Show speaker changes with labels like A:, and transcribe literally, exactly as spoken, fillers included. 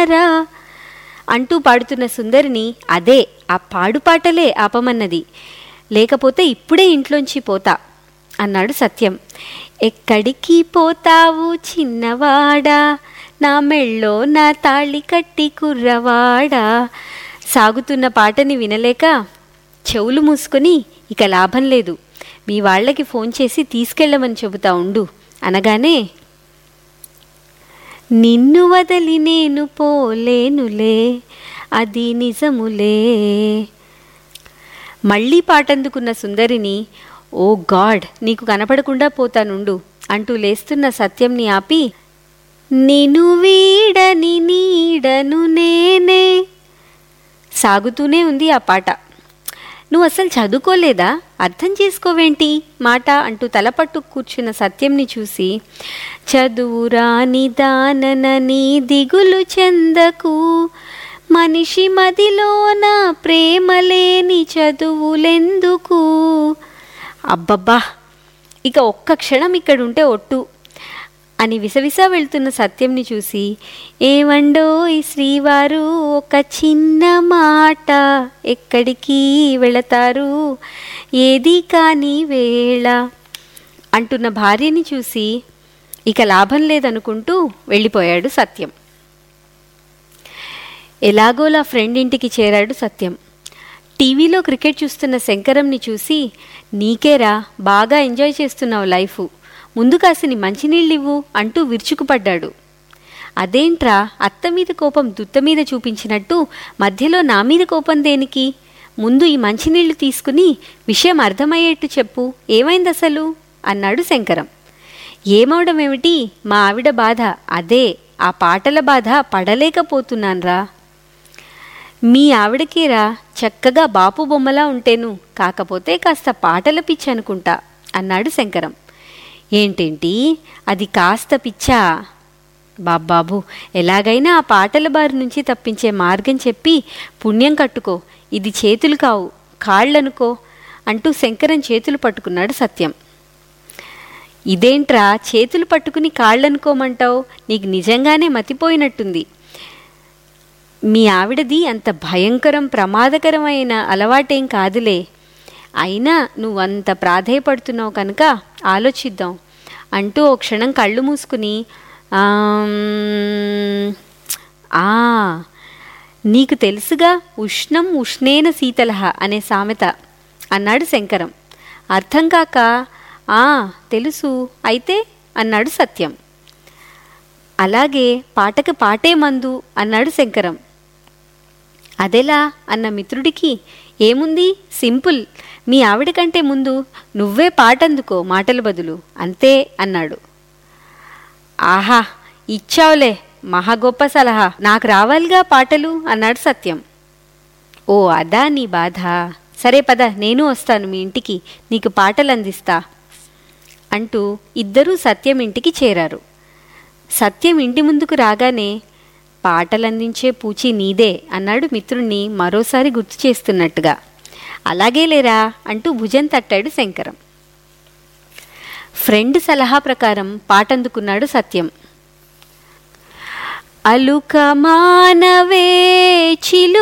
A: వినరా అంటూ పాడుతున్న సుందరిని అదే ఆ పాడుపాటలే ఆపమన్నది. లేకపోతే ఇప్పుడే ఇంట్లోంచి పోతా అన్నాడు సత్యం. ఎక్కడికి పోతావు చిన్నవాడా, నా మెళ్ళో నా తాళి కట్టి కుర్రవాడా. సాగుతున్న పాటని వినలేక చెవులు మూసుకొని ఇక లాభం లేదు, మీ వాళ్ళకి ఫోన్ చేసి తీసుకెళ్ళమని చెబుతా ఉండు అనగానే, నిన్ను వదలి నేను పోలేనులే అది నిజములే. మళ్ళీ పాటందుకున్న సుందరిని, ఓ గాడ్ నీకు కనపడకుండా పోతానుండు అంటూ లేస్తున్న సత్యంని ఆపి, నిన్ను వీడని నీడను నేనే. సాగుతూనే ఉంది ఆ పాట. నువ్వు అసలు చదువుకోలేదా, అర్థం చేసుకోవేంటి మాట అంటూ తలపట్టు కూర్చున్న సత్యంని చూసి, చదువురాని దాననని దిగులు చెందకు, మనిషి మదిలోన ప్రేమలేని చదువులెందుకు. అబ్బబ్బా ఇక ఒక్క క్షణం ఇక్కడుంటే ఒట్టు అని విసవిసా వెళ్తున్న సత్యంని చూసి, ఏమండో ఈ శ్రీవారు ఒక చిన్న మాట, ఎక్కడికి వెళతారు ఏది కాని వేళ అంటున్న భార్యని చూసి ఇక లాభం లేదనుకుంటూ వెళ్ళిపోయాడు సత్యం. ఎలాగోలా ఫ్రెండ్ ఇంటికి చేరాడు సత్యం. టీవీలో క్రికెట్ చూస్తున్న శంకరంని చూసి, నీకేరా బాగా ఎంజాయ్ చేస్తున్నావు లైఫు, ముందు కాసిని మంచినీళ్ళివ్వు అంటూ విరుచుకుపడ్డాడు. అదేంట్రా అత్త మీద కోపం దుత్త మీద చూపించినట్టు మధ్యలో నా మీద కోపం దేనికి, ముందు ఈ మంచినీళ్లు తీసుకుని విషయం అర్థమయ్యేట్టు చెప్పు, ఏమైంది అసలు అన్నాడు శంకరం. ఏమవడమేమిటి, మా ఆవిడ బాధ అదే, ఆ పాటల బాధ పడలేకపోతున్నాన్రా. మీ ఆవిడకేరా చక్కగా బాపు బొమ్మలా ఉంటేను, కాకపోతే కాస్త పాటల పిచ్చి అనుకుంటా అన్నాడు శంకరం. ఏంటేంటి అది కాస్త పిచ్చా? బాబ్బాబు ఎలాగైనా ఆ పాటల బారి నుంచి తప్పించే మార్గం చెప్పి పుణ్యం కట్టుకో, ఇది చేతులు కావు కాళ్ళనుకో అంటూ శంకరం చేతులు పట్టుకున్నాడు సత్యం. ఇదేంట్రా చేతులు పట్టుకుని కాళ్ళనుకోమంటావు, నీకు నిజంగానే మతిపోయినట్టుంది. మీ ఆవిడది అంత భయంకరం ప్రమాదకరమైన అలవాటేం కాదులే, అయినా నువ్వంత ప్రాధేయపడుతున్నావు కనుక ఆలోచిద్దాం అంటూ ఓ క్షణం కళ్ళు మూసుకుని, ఆ నీకు తెలుసుగా ఉష్ణం ఉష్ణేన శీతలహ అనే సామెత అన్నాడు శంకరం. అర్థం కాక, ఆ తెలుసు అయితే అన్నాడు సత్యం. అలాగే పాటకు పాటే మందు అన్నాడు శంకరం. అదెలా అన్న మిత్రుడికి, ఏముంది సింపుల్, మీ ఆవిడ కంటే ముందు నువ్వే పాటందుకో మాటల బదులు అంతే అన్నాడు. ఆహా ఇచ్చావులే మహా గొప్ప సలహా, నాకు రావాలిగా పాటలు అన్నాడు సత్యం. ఓ అదా నీ బాధ, సరే పద నేను వస్తాను మీ ఇంటికి, నీకు పాటలు అందిస్తా అంటూ ఇద్దరూ సత్యం ఇంటికి చేరారు. సత్యం ఇంటి ముందుకు రాగానే, పాటలందించే పూచి నీదే అన్నాడు మిత్రుణ్ణి మరోసారి గుర్తు చేస్తున్నట్టుగా. అలాగే లేరా అంటూ భుజం తట్టాడు శంకరం. ఫ్రెండ్ సలహా ప్రకారం పాటందుకున్నాడు సత్యం. అలుక మానవే చిలు